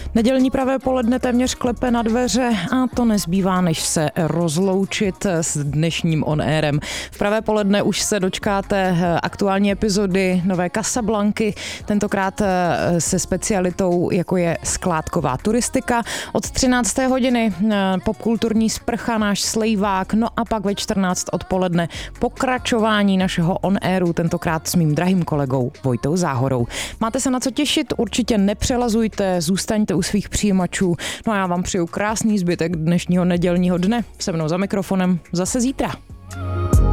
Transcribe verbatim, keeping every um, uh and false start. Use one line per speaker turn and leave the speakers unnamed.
Nedělní pravé poledne téměř klepe na dveře a to nezbývá, než se rozloučit s dnešním on-airem. V pravé poledne už se dočkáte aktuální epizody nové Casablanky, tentokrát se specialitou, jako je skládková turistika. Od třinácté hodiny popkulturní sprcha, náš slejvák, no a pak ve čtrnáct odpoledne pokračování našeho on-airu, tentokrát s mým drahým kolegou Vojtou Záhorou. Máte se na co těšit? Určitě nepřelazujte, zůstaňte u svých přijímačů. No a já vám přeju krásný zbytek dnešního nedělního dne. Se mnou za mikrofonem zase zítra.